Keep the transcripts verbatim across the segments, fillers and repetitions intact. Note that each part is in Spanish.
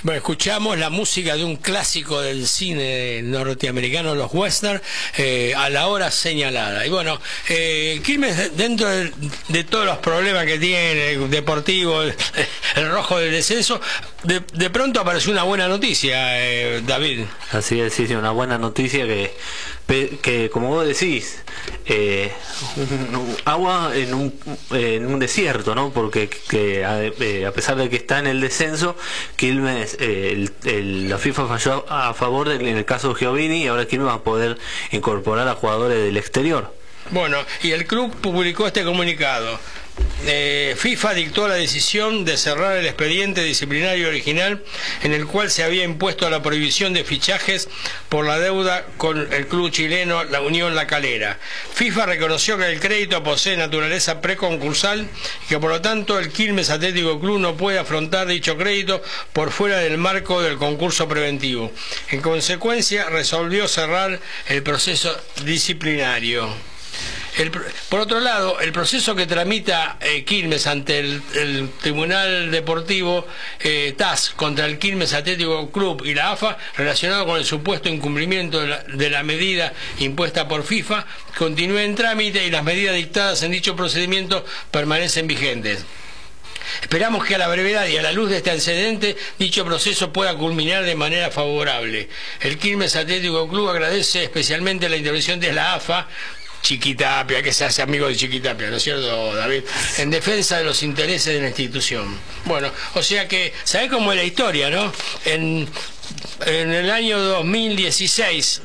Bueno, escuchamos la música de un clásico del cine norteamericano, los western, eh, a la hora señalada. Y bueno, eh, Quilmes, dentro de, de todos los problemas que tiene, el deportivo, el, el rojo del descenso, de, de pronto apareció una buena noticia, eh, David. Así es, sí, sí, una buena noticia que, que como vos decís, eh, un, un, agua en un, en un desierto, ¿no? Porque que a, eh, a pesar de que está en el descenso, Quilmes, eh, el, el, la FIFA falló a favor de, en el caso de Giovini, y ahora Quilmes va a poder incorporar a jugadores del exterior. Bueno, y el club publicó este comunicado. Eh, FIFA dictó la decisión de cerrar el expediente disciplinario original en el cual se había impuesto la prohibición de fichajes por la deuda con el club chileno la Unión La Calera. FIFA reconoció que el crédito posee naturaleza preconcursal y que por lo tanto el Quilmes Atlético Club no puede afrontar dicho crédito por fuera del marco del concurso preventivo. En consecuencia, resolvió cerrar el proceso disciplinario. El, por otro lado, el proceso que tramita eh, Quilmes ante el, el Tribunal Deportivo eh, T A S contra el Quilmes Atlético Club y la A F A relacionado con el supuesto incumplimiento de la, de la medida impuesta por FIFA continúa en trámite y las medidas dictadas en dicho procedimiento permanecen vigentes. Esperamos que a la brevedad y a la luz de este antecedente dicho proceso pueda culminar de manera favorable. El Quilmes Atlético Club agradece especialmente la intervención de la A F A, Chiquitapia, que se hace amigo de Chiquitapia, ¿no es cierto, David?, en defensa de los intereses de la institución. Bueno, o sea que, ¿sabés cómo es la historia, no? En, en el año dos mil dieciséis,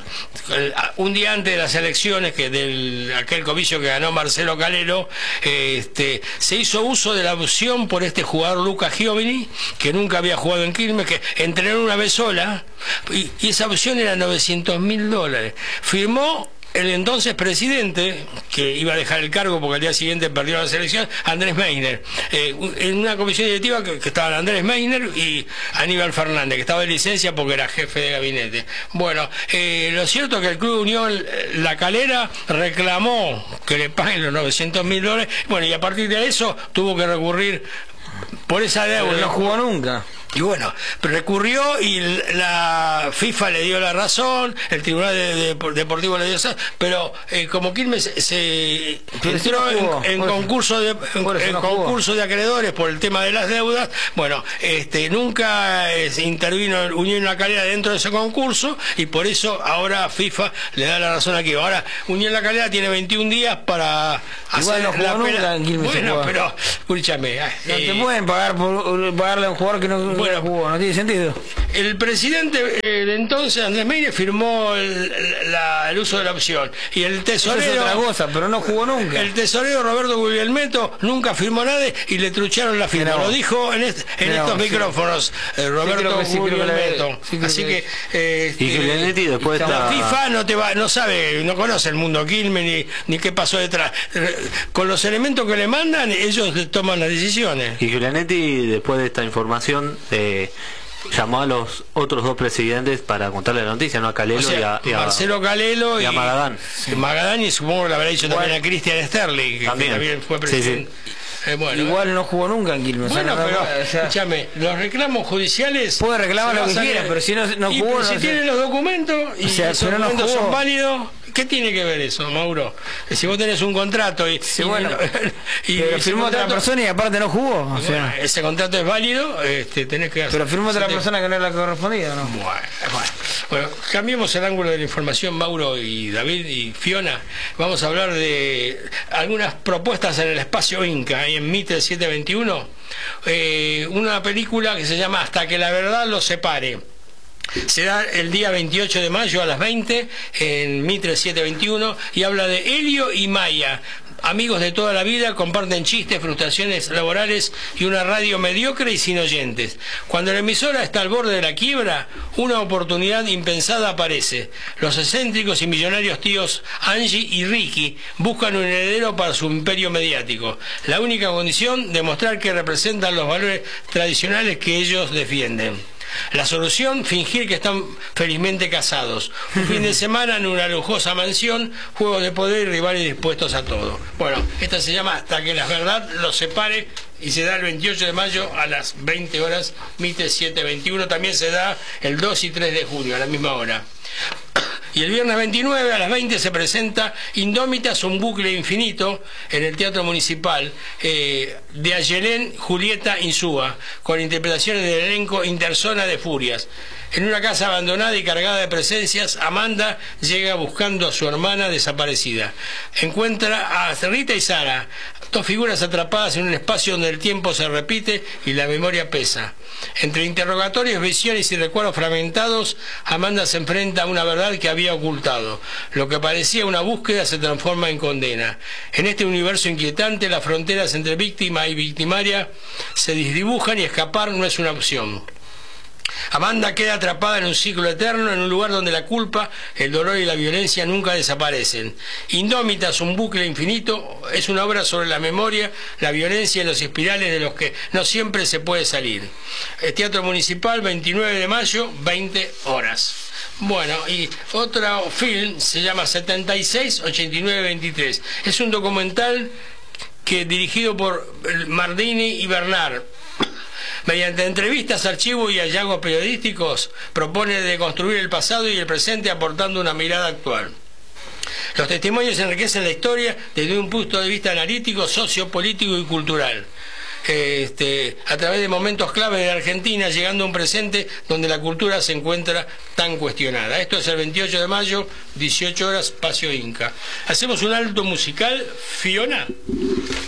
un día antes de las elecciones, que del aquel comicio que ganó Marcelo Calero, este, se hizo uso de la opción por este jugador Lucas Giovini, que nunca había jugado en Quilmes, que entrenó una vez sola, y, y esa opción era novecientos mil dólares. Firmó el entonces presidente, que iba a dejar el cargo porque al día siguiente perdió la selección, Andrés Meisner, eh, en una comisión directiva que, que estaban Andrés Meisner y Aníbal Fernández, que estaba de licencia porque era jefe de gabinete. Bueno, eh, lo cierto es que el Club Unión La Calera reclamó que le paguen los novecientos mil dólares, bueno, y a partir de eso tuvo que recurrir por esa deuda. Pero no jugó nunca. Y bueno, recurrió y la FIFA le dio la razón, el Tribunal de, de, Deportivo le dio esa, pero eh, como Quilmes se entró en, en concurso de en, en no concurso de acreedores por el tema de las deudas, bueno, este nunca eh, se intervino Unión La Calera dentro de ese concurso y por eso ahora FIFA le da la razón aquí. Ahora Unión La Calera tiene veintiún días para igual hacer no la pena. Quilmes. Bueno, pero escúchame, eh, no te pueden pagar por pagarle a un jugador que no bueno, jugó, no tiene sentido. El presidente eh, de entonces, Andrés Meire, firmó el, la, el uso de la opción. Y el tesorero... Eso es otra cosa, pero no jugó nunca. El tesorero Roberto Guglielmetto nunca firmó nada y le trucharon la firma. Lo dijo en, este, en estos sí. micrófonos eh, Roberto sí, Guglielmetto. Sí, sí, Así que... Eh, y Giulianetti después la está... FIFA no, te va, no sabe, no conoce el mundo Quilmes ni, ni qué pasó detrás. Con los elementos que le mandan, ellos toman las decisiones. Y Giulianetti, después de esta información... Eh, llamó a los otros dos presidentes para contarle la noticia, ¿no? A Calelo, o sea, y, a, y a Marcelo Calelo y, y a Magadán. Sí. Magadán, y supongo que le habrá dicho igual, también a Cristian Sterling, que también, que también fue presidente. Sí, sí. Eh, bueno, igual no jugó nunca en Quilmes. Bueno, o sea, pero, o sea, escúchame, los reclamos judiciales... Puede reclamar lo que quiera, pero si no, no y, jugó... Pero si no tienen sé. los documentos y o sea, esos pero documentos no son válidos... ¿Qué tiene que ver eso, Mauro? Si vos tenés un contrato y... Sí, y bueno, y, pero y firmó contrato, otra persona y aparte no jugó. O sea, bueno, ese contrato es válido, este, tenés que... Pero firmó otra te... persona que no es la correspondida, ¿no? Bueno, bueno. Bueno, cambiemos el ángulo de la información, Mauro y David y Fiona. Vamos a hablar de algunas propuestas en el espacio Inca, ahí en Mitre setecientos veintiuno. Eh, una película que se llama Hasta que la verdad los separe. Será el día veintiocho de mayo a las veinte en Mitre setecientos veintiuno y habla de Helio y Maya, amigos de toda la vida, comparten chistes, frustraciones laborales y una radio mediocre y sin oyentes. Cuando la emisora está al borde de la quiebra, una oportunidad impensada aparece. Los excéntricos y millonarios tíos Angie y Ricky buscan un heredero para su imperio mediático. La única condición, demostrar que representan los valores tradicionales que ellos defienden. La solución, fingir que están felizmente casados. Un fin de semana en una lujosa mansión, juegos de poder y rivales dispuestos a todo. Bueno, esta se llama Hasta que la verdad los separe, y se da el veintiocho de mayo a las veinte horas, Mitre siete veintiuno. También se da el dos y tres de junio a la misma hora. Y el viernes veintinueve a las veinte se presenta Indómitas, un bucle infinito, en el Teatro Municipal, eh, de Ayelén Julieta Insúa, con interpretaciones del elenco Interzona de Furias. En una casa abandonada y cargada de presencias, Amanda llega buscando a su hermana desaparecida. Encuentra a Rita y Sara, dos figuras atrapadas en un espacio donde el tiempo se repite y la memoria pesa. Entre interrogatorios, visiones y recuerdos fragmentados, Amanda se enfrenta a una verdad que había ocultado. Lo que parecía una búsqueda se transforma en condena. En este universo inquietante, las fronteras entre víctima y victimaria se desdibujan y escapar no es una opción. Amanda queda atrapada en un ciclo eterno, en un lugar donde la culpa, el dolor y la violencia nunca desaparecen. Indómitas, un bucle infinito, es una obra sobre la memoria, la violencia y los espirales de los que no siempre se puede salir. El Teatro Municipal, veintinueve de mayo, veinte horas. Bueno, y otro film se llama setenta y seis ochenta y nueve veintitrés. Es un documental que dirigido por Mardini y Bernard. Mediante entrevistas, archivos y hallazgos periodísticos, propone deconstruir el pasado y el presente aportando una mirada actual. Los testimonios enriquecen la historia desde un punto de vista analítico, sociopolítico y cultural. Este, a través de momentos claves de Argentina, llegando a un presente donde la cultura se encuentra tan cuestionada. Esto es el veintiocho de mayo, dieciocho horas, Espacio Inca. Hacemos un alto musical, Fiona.